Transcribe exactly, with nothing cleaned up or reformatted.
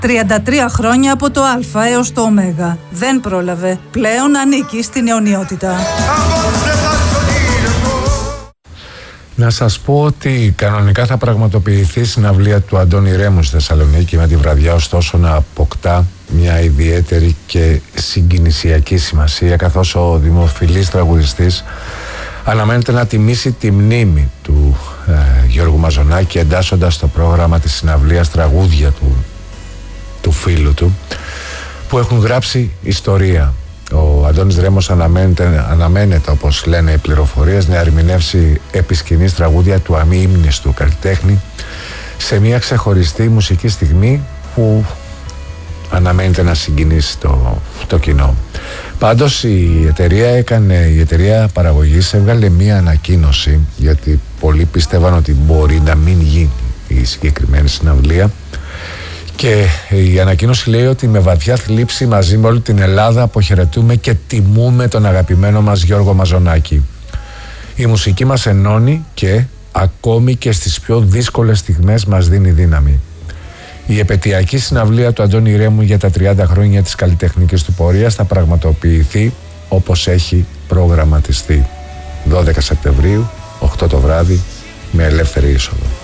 τριάντα τρία χρόνια από το Α έως το Ω. Δεν πρόλαβε. Πλέον ανήκει στην αιωνιότητα. Να σας πω ότι κανονικά θα πραγματοποιηθεί η συναυλία του Αντώνη Ρέμου στη Θεσσαλονίκη, με τη βραδιά ωστόσο να αποκτά μια ιδιαίτερη και συγκινησιακή σημασία, καθώς ο δημοφιλής τραγουδιστής αναμένεται να τιμήσει τη μνήμη του ε, Γιώργου Μαζονάκη, εντάσσοντας στο πρόγραμμα της συναυλίας τραγούδια του, του φίλου του, που έχουν γράψει ιστορία. Ο Αντώνης Ρέμος αναμένεται, αναμένεται, όπως λένε οι πληροφορίες, να ερμηνεύσει επί σκηνής τραγούδια του αμήμνηστου καλλιτέχνη σε μια ξεχωριστή μουσική στιγμή που αναμένεται να συγκινήσει το, το κοινό. Πάντως η εταιρεία έκανε, η εταιρεία παραγωγής έβγαλε μια ανακοίνωση, γιατί πολλοί πίστευαν ότι μπορεί να μην γίνει η συγκεκριμένη συναυλία, και η ανακοίνωση λέει ότι με βαθιά θλίψη μαζί με όλη την Ελλάδα αποχαιρετούμε και τιμούμε τον αγαπημένο μας Γιώργο Μαζονάκη. Η μουσική μας ενώνει και ακόμη και στις πιο δύσκολες στιγμές μας δίνει δύναμη. Η επετειακή συναυλία του Αντώνη Ρέμου για τα τριάντα χρόνια της καλλιτεχνικής του πορείας θα πραγματοποιηθεί όπως έχει προγραμματιστεί. δώδεκα Σεπτεμβρίου, οκτώ το βράδυ, με ελεύθερη είσοδο.